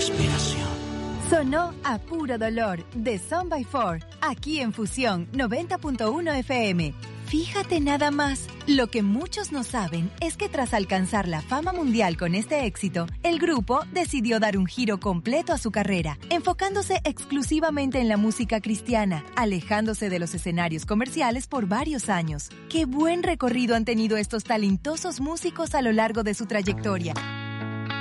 respiración. Sonó A Puro Dolor de Son by Four, aquí en Fusión 90.1 FM. Fíjate nada más, lo que muchos no saben es que tras alcanzar la fama mundial con este éxito, el grupo decidió dar un giro completo a su carrera, enfocándose exclusivamente en la música cristiana, alejándose de los escenarios comerciales por varios años. ¡Qué buen recorrido han tenido estos talentosos músicos a lo largo de su trayectoria!